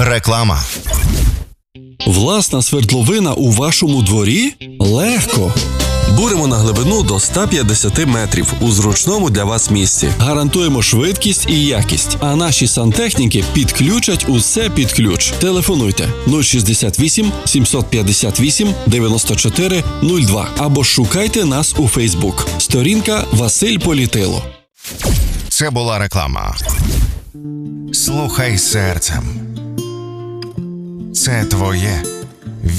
Реклама. Власна свердловина у вашому дворі? Легко. Буримо на глибину до 150 метрів у зручному для вас місці. Гарантуємо швидкість і якість, а наші сантехніки підключать усе під ключ. Телефонуйте 068 758 94 02 або шукайте нас у Фейсбук. Сторінка Василь Політило. Це була реклама. Слухай серцем. Це твоє.